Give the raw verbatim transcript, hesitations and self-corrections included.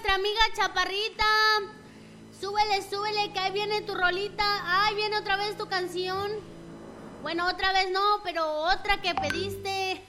nuestra amiga Chaparrita. Súbele, súbele, que ahí viene tu rolita. Ahí viene otra vez tu canción. Bueno, otra vez no, pero otra que pediste.